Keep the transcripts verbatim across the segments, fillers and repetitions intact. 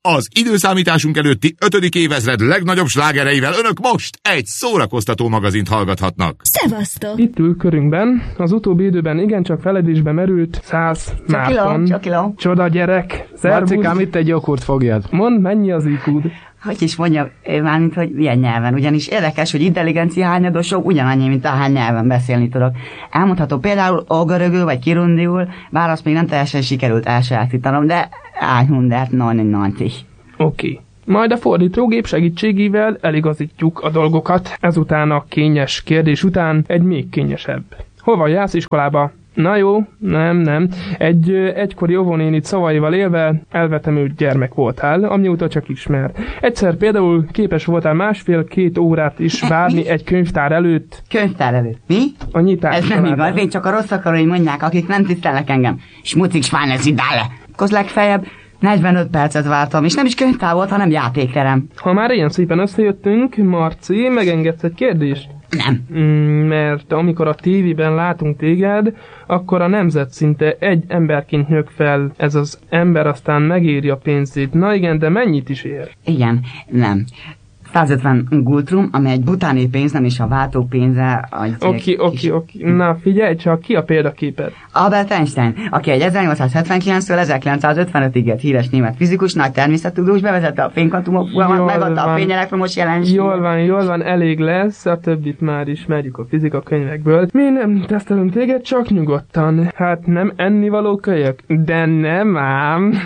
Az időszámításunk előtti ötödik évezred legnagyobb slágereivel önök most egy szórakoztató magazint hallgathatnak. Szevasztok! Itt ül körünkben, az utóbbi időben igencsak feledésbe merült Szász Márton. Csakiló, Csoda gyerek. Szervusz. Marcikám, itt egy joghurt fogjad. Mondd, mennyi az í kúd? hogy is mondjam, mármint, hogy milyen nyelven. Ugyanis érdekes, hogy intelligencia hányadosok ugyanannyi, mint ahány nyelven beszélni tudok. Elmondható például ógörögül vagy kirundiul, bár azt még nem teljesen sikerült elsajátítanom, de álhundert nonninanti. Oké. Okay. Majd a fordítógép segítségével eligazítjuk a dolgokat, ezután a kényes kérdés után egy még kényesebb. Hova jársz iskolába? Na jó, nem, nem. Egy egykori óvónénit szavaival élve elvetemült gyermek voltál, amióta csak ismer. Egyszer például képes voltál másfél-két órát is várni egy könyvtár előtt. Könyvtár előtt? Mi? A nyitás. Ez nem igaz, én csak a rossz akarói mondják, akik nem tisztelnek engem. Smucik spánezi dále. Akkor legfeljebb negyvenöt percet vártam, és nem is könyvtár volt, hanem játékterem. Ha már ilyen szépen összejöttünk, Marci, megengedsz egy kérdést? Nem. Mm, mert amikor a tévében látunk téged, akkor a nemzet szinte egy emberként nyög fel, ez az ember aztán megéri a pénzét. Na igen, de mennyit is ér? Igen, nem. százötven gultrum, ami egy butáni pénz, nem is a váltó pénze. Oké, oké, oké. Na figyelj csak, ki a példaképed? Albert Einstein, aki egy ezernyolcszázhetvenkilenctől ezerkilencszázötvenötig élt híres német fizikus, nagy természettudós, bevezette a fénykvantumok fogalmat, megadta a fényelektromos jelenséget. Jól van, jól van, elég lesz, a többit már ismerjük a fizika könyvekből. Mi nem tesztelünk téged, csak nyugodtan. Hát nem ennivaló kölyök, de nem ám.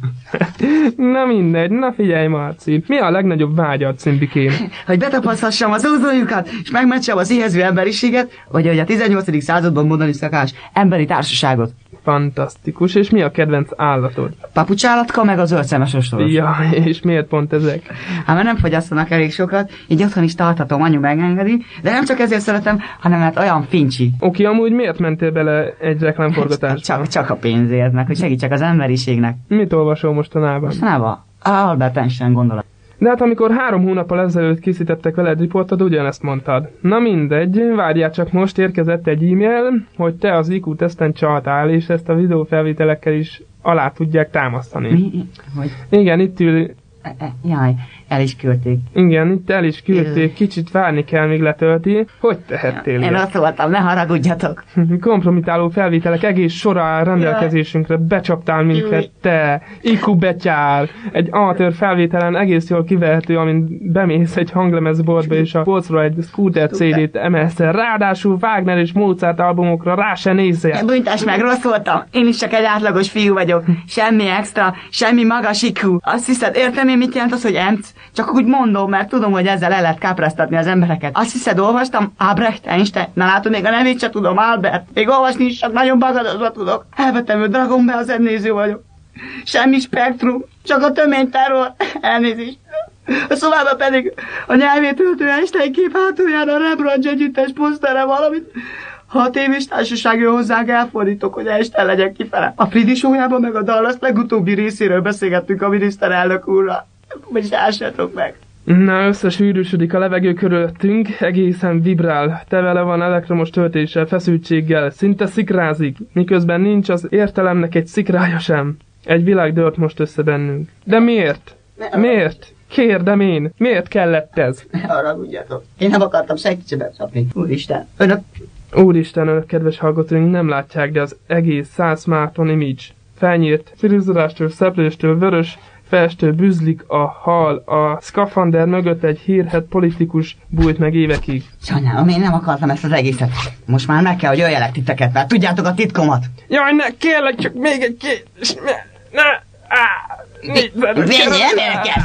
Na mindegy, na figyelj Marci, mi a legnagyobb vágyad, Cimbikém? Hogy betapaszthassam az ózójukat, és megmentsem az éhező emberiséget, vagy hogy a tizennyolcadik században mondani szakás emberi társaságot. Fantasztikus, és mi a kedvenc állatod? Papucsállatka, meg a zöldszemes ostoros. Ja, és miért pont ezek? Hát mert nem fogyasztanak elég sokat, így otthon is tarthatom, anyu megengedi, de nem csak ezért szeretem, hanem mert olyan fincsi. Oké, amúgy miért mentél bele egy reklámforgatásba? Csak, csak a pénzért, meg hogy segítsek az emberiségnek. Mit olvasol mostanában? Mostanában? Albert Einstein gondolat. De hát amikor három hónappal ezelőtt készítettek veled riportod, ugyanezt mondtad. Na mindegy, várjál csak, most érkezett egy e-mail, hogy te az í kú-teszten csaltál, és ezt a videófelvételekkel is alá tudják támasztani. Mi? Hogy? Igen, itt ül... Jaj, el is küldték. Igen, itt el is küldték, kicsit várni kell, míg letölti. Hogy tehettél? Én azt voltam, ne haragudjatok. Kompromitáló felvételek egész sora áll rendelkezésünkre, becsaptál minket, te, í kú-betyár. Egy amatőr felvételen egész jól kivehető, amint bemész egy hanglemezboltba, és a polcról egy Scooter cé dét emelsz el. Ráadásul Wagner és Mozart albumokra rá se nézzél. Bújtás meg, rossz voltam. Én is csak egy átlagos fiú vagyok. Semmi extra, semmi magas í kú. Azt hiszed, értem én, mit jelent az, hogy emc? Csak úgy mondom, mert tudom, hogy ezzel el lehet kápráztatni az embereket. Azt hiszed, olvastam? Albrecht Einstein. Na látod, még a nevét sem tudom, Albert. Még olvasni is csak nagyon bagadozva tudok. Elvetemű Dragon Ball zennéző vagyok. Semmi spektrum, csak a töményterror. Elnézést. A szobában pedig a nyelvét öltő Einstein kép hátulján a Rembrandt együttes posztere valamit. Ha a tévés társaság jön hozzánk, elfordítok, hogy Einstein legyek kifele. A Fridi show-jában meg a Dallas legutóbbi részéről beszélgettünk a miniszterelnök úrral. Vagyis elsőtok meg. Na, összesűrűsödik a levegő körülöttünk, egészen vibrál, tevele van elektromos töltéssel, feszültséggel, szinte szikrázik, miközben nincs az értelemnek egy szikrája sem. Egy világ dőlt most össze bennünk. De miért? Miért? Kérdem én, miért kellett ez? Ne haragudjatok. Én nem akartam senkit sem becsapni. Úristen, önök... Úristen, önök kedves hallgatóink nem látják, de az egész Szász Márton image. Felnyírt, frizurástól, szeplőstől, vörös, festő, büzlik a hal, a szkafander mögött egy hírhedt politikus bújt meg évekig. Sajnálom, én nem akartam ezt az egészet. Most már meg kell, hogy öljelek titeket, mert tudjátok a titkomat. Jaj, ne, kérlek, csak még egy két... Ne, ne, áh, négyszerűen. Nem érkezz!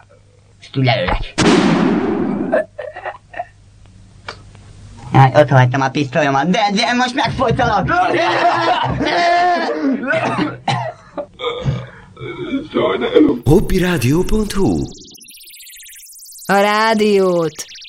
És tudj lelőlek. Jaj, ott hagytam a pisztolyomat, de, de most megfojtalak. Hobbyradio pont hu A rádiót